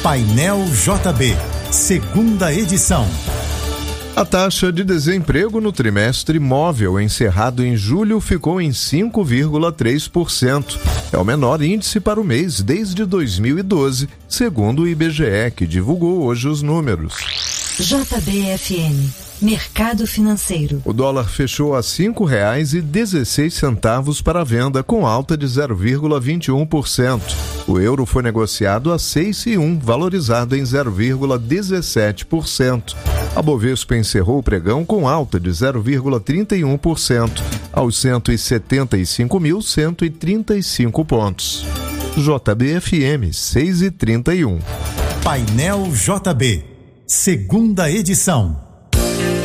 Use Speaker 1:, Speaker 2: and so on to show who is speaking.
Speaker 1: Painel JB, segunda edição.
Speaker 2: A taxa de desemprego no trimestre móvel encerrado em julho ficou em 5,3%. É o menor índice para o mês desde 2012, segundo o IBGE, que divulgou hoje os números.
Speaker 3: JBFM, Mercado Financeiro.
Speaker 2: O dólar fechou a R$ 5,16 para a venda, com alta de 0,21%. O euro foi negociado a 6,1, valorizado em 0,17%. A Bovespa encerrou o pregão com alta de 0,31%, aos 175.135 pontos. JBFM 6,31.
Speaker 1: Painel JB, segunda edição.